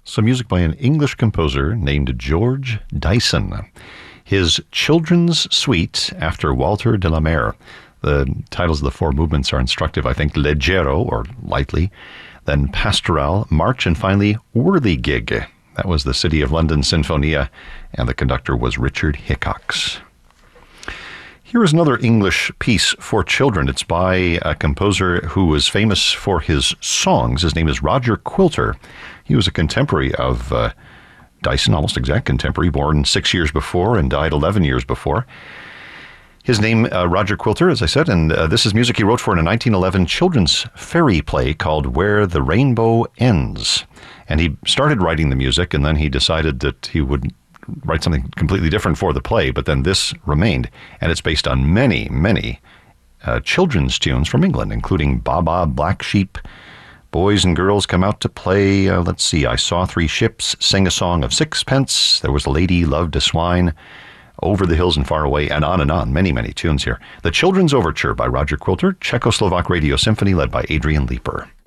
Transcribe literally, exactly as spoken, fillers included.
Some music by an English composer named George Dyson. His Children's Suite after Walter de la Mare. The titles of the four movements are instructive, I think. Leggero, or lightly, then Pastoral, March, and finally Whirligig. That was the City of London Sinfonia, and the conductor was Richard Hickox. Here is another English piece for children. It's by a composer who was famous for his songs. His name is Roger Quilter. He was a contemporary of uh, Dyson, almost exact contemporary, born six years before and died eleven years before. His name, uh, Roger Quilter, as I said, and uh, this is music he wrote for in a nineteen eleven children's fairy play called Where the Rainbow Ends. And he started writing the music, and then he decided that he would write something completely different for the play, but then this remained, and it's based on many, many uh, children's tunes from England, including Baba Black Sheep, Boys and Girls Come Out to Play, uh, let's see, I Saw Three Ships, Sing a Song of Sixpence, There Was a Lady Loved a Swine, Over the Hills and Far Away, and on and on, many, many tunes here. The Children's Overture by Roger Quilter, Czechoslovak Radio Symphony led by Adrian Leeper.